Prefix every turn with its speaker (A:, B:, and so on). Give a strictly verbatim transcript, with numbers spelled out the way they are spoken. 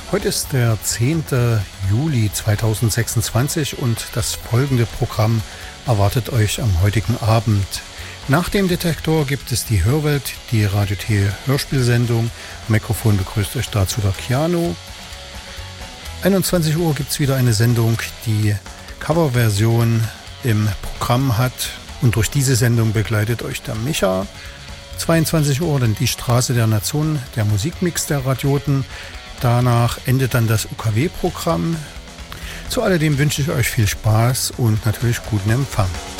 A: Heute ist der zehnte Juli zweitausendsechsundzwanzig und das folgende Programm erwartet euch am heutigen Abend. Nach dem Detektor gibt es die Hörwelt, die Radio T Hörspielsendung. Am Mikrofon begrüßt euch dazu der Keanu. einundzwanzig Uhr gibt es wieder eine Sendung, die Coverversion im Programm hat. Und durch diese Sendung begleitet euch der Micha. zweiundzwanzig Uhr dann die Straße der Nation, der Musikmix der Radioten. Danach endet dann das U K W-Programm. Zu alledem wünsche ich euch viel Spaß und natürlich guten Empfang.